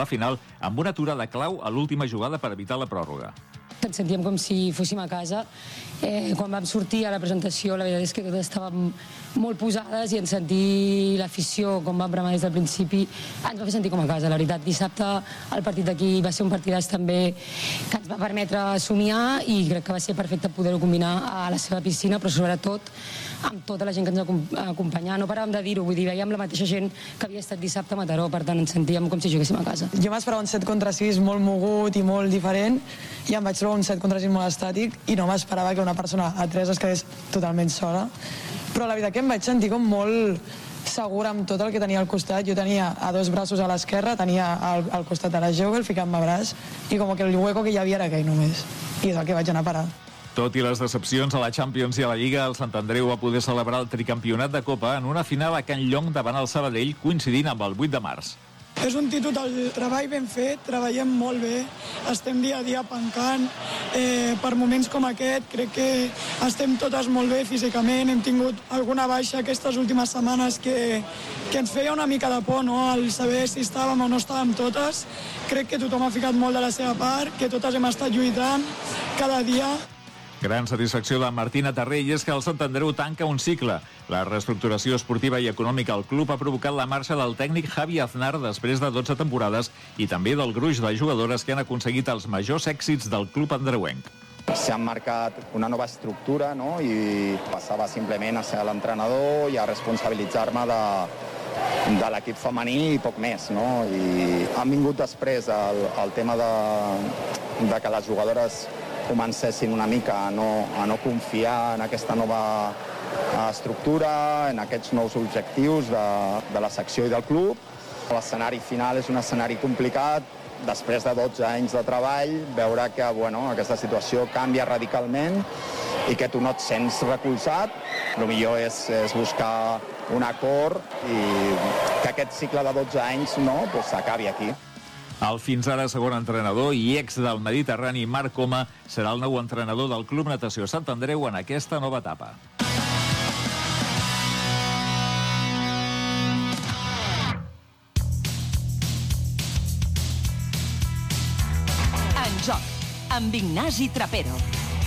final amb una aturada clau a l'última jugada per evitar la pròrroga. Ens sentíem com si fóssim a casa. Quan vam sortir a la presentació, la veritat és que totes estàvem molt posades i en sentir l'afició, com va bramar des del principi, ens va fer sentir com a casa. La veritat, dissabte el partit d'aquí va ser un partidàs també que ens va permetre somiar i crec que va ser perfecte poder-ho combinar a la seva piscina, però sobretot amb tota la gent que ens acompanyava. No paràvem de dir-ho, vull dir, veiem la mateixa gent que havia estat dissabte a Mataró, per tant ens sentíem com si juguéssim a casa. Jo m'esperava un 7 contra 6 molt mogut i molt diferent i em vaig trobar un 7 contra 6 molt estàtic i no m'esperava que una persona a 3 es quedés totalment sola. Però la veritat que em vaig sentir com molt segura amb tot el que tenia al costat. Jo tenia a 2 braços a l'esquerra, tenia al costat de la Jeugel ficant-me a braç i com que el hueco que hi havia era aquell només. I és el que vaig anar a parar. Tot i les decepcions a la Champions i a la Lliga, el Sant Andreu va poder celebrar el tricampionat de Copa en una final a Can Llong davant el Sabadell, coincidint amb el 8 de març. És un títol del treball ben fet, treballem molt bé, estem dia a dia pencant. Per moments com aquest crec que estem totes molt bé físicament, hem tingut alguna baixa aquestes últimes setmanes que ens feia una mica de por, no?, al saber si estàvem o no estàvem totes. Crec que tothom ha ficat molt de la seva part, que totes hem estat lluitant cada dia. Gran satisfacció de Martina Tarrell és que el Sant Andreu tanca un cicle. La reestructuració esportiva i econòmica al club ha provocat la marxa del tècnic Javi Aznar després de 12 temporades i també del gruix de jugadores que han aconseguit els majors èxits del club andreuenc. S'ha marcat una nova estructura, no?, i passava simplement a ser l'entrenador i a responsabilitzar-me de l'equip femení i poc més, no? I han vingut després el tema de que les jugadores comencessin una mica a no confiar en aquesta nova estructura, en aquests nous objectius de la secció i del club. L'escenari final és un escenari complicat. Després de 12 anys de treball, veure que aquesta situació canvia radicalment i que tu no et sents recolzat. El millor és buscar un acord i que aquest cicle de 12 anys s'acabi aquí. El fins ara segon entrenador i ex del Mediterrani, Marc Coma, serà el nou entrenador del Club Natació Sant Andreu en aquesta nova etapa. En joc, amb Ignasi Trapero.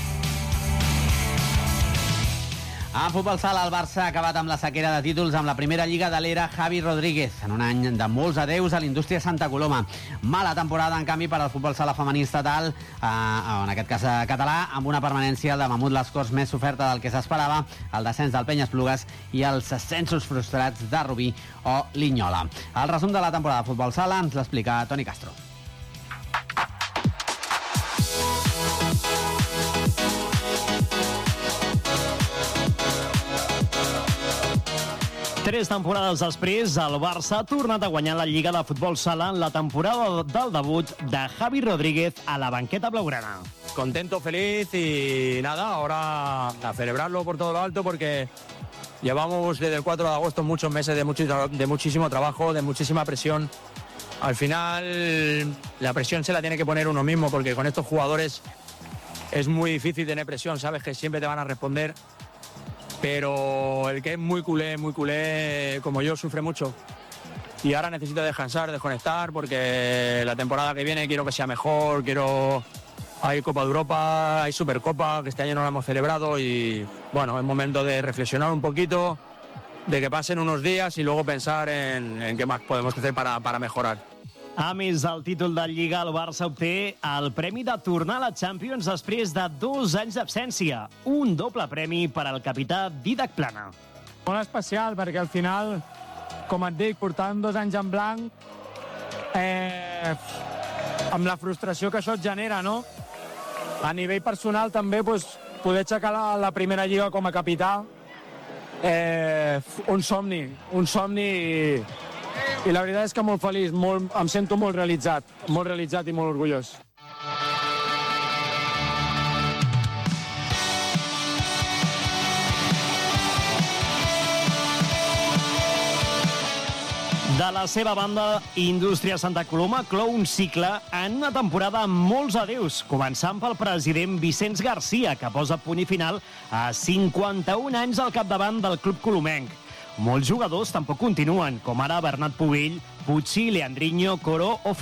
En futbol sala, el Barça ha acabat amb la sequera de títols amb la primera lliga de l'era Javi Rodríguez, en un any de molts adeus a l'indústria Santa Coloma. Mala temporada, en canvi, per al futbol sala femení estatal, en aquest cas català, amb una permanència de Mamut Les Corts més oferta del que s'esperava, el descens del Penyes-Plugues i els ascensos frustrats de Rubí o Linyola. El resum de la temporada de futbol sala ens l'explica Toni Castro. Tres temporades després, el Barça ha tornat a guanyar la Lliga de Futbol Sala en la temporada del debut de Javi Rodríguez a la banqueta blaugrana. Contento, feliz y nada, ahora a celebrarlo por todo lo alto porque llevamos desde el 4 de agosto muchos meses de muchísimo trabajo, de muchísima presión. Al final la presión se la tiene que poner uno mismo porque con estos jugadores es muy difícil tener presión, sabes que siempre te van a responder. Pero el que es muy culé, como yo, sufre mucho. Y ahora necesito descansar, desconectar, porque la temporada que viene quiero que sea mejor, hay Copa de Europa, hay Supercopa, que este año no la hemos celebrado, y bueno, es momento de reflexionar un poquito, de que pasen unos días y luego pensar en qué más podemos hacer para mejorar. A més del títol de Lliga, el Barça obté el premi de tornar a la Champions després de 2 anys d'absència. Un doble premi per al capità Dídac Plana. Molt especial, perquè al final, com et dic, portant 2 anys en blanc, amb la frustració que això et genera, no? A nivell personal també, poder aixecar la primera Lliga com a capità, un somni i la veritat és que molt feliç, em sento molt realitzat i molt orgullós. De la seva banda, Indústria Santa Coloma clou un cicle en una temporada amb molts adeus, començant pel president Vicenç Garcia, que posa punt i final a 51 anys al capdavant del club colomenc. Molts jugadors tampoc continuen, com ara Bernat Pubill, Pucci, Leandrinho, Coro o